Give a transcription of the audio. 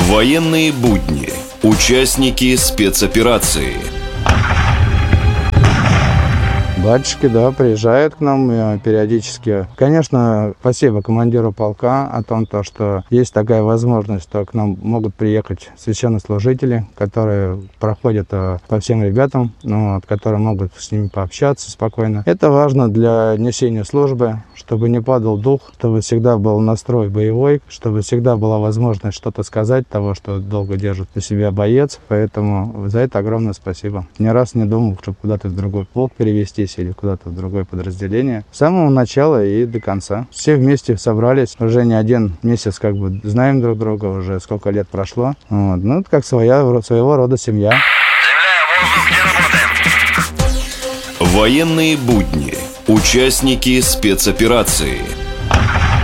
Военные будни. Участники спецоперации. Батюшки, да, приезжают к нам периодически. Конечно, спасибо командиру полка о том, что есть такая возможность, что к нам могут приехать священнослужители, которые проходят по всем ребятам, которые могут с ними пообщаться спокойно. Это важно для несения службы, чтобы не падал дух, чтобы всегда был настрой боевой, чтобы всегда была возможность что-то сказать, того, что долго держит на себя боец. Поэтому за это огромное спасибо. Ни раз не думал, чтобы куда-то в другой полк перевестись или куда-то в другое подразделение. С самого начала и до конца. Все вместе собрались. Уже не один месяц знаем друг друга, уже сколько лет прошло. Это как своего рода семья. Земля, воздух, где работаем? Военные будни. Участники спецоперации.